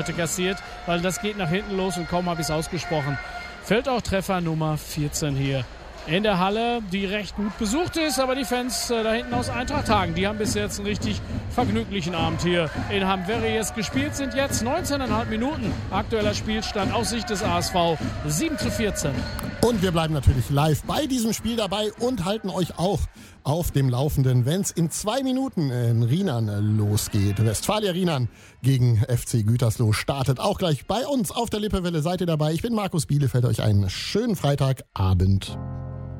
heute kassiert, weil das geht nach hinten los und kaum habe ich es ausgesprochen. Fällt auch Treffer Nummer 14 hier in der Halle, die recht gut besucht ist, aber die Fans da hinten aus Eintracht Hagen, die haben bis jetzt einen richtig vergnüglichen Abend hier in Hamverries gespielt, sind jetzt 19,5 Minuten. Aktueller Spielstand aus Sicht des ASV 7:14. Und wir bleiben natürlich live bei diesem Spiel dabei und halten euch auch auf dem Laufenden, wenn es in 2 Minuten in Rienan losgeht. Westfalia Rienan gegen FC Gütersloh startet auch gleich bei uns auf der Lippewelle. Seid ihr dabei? Ich bin Markus Bielefeld, euch einen schönen Freitagabend.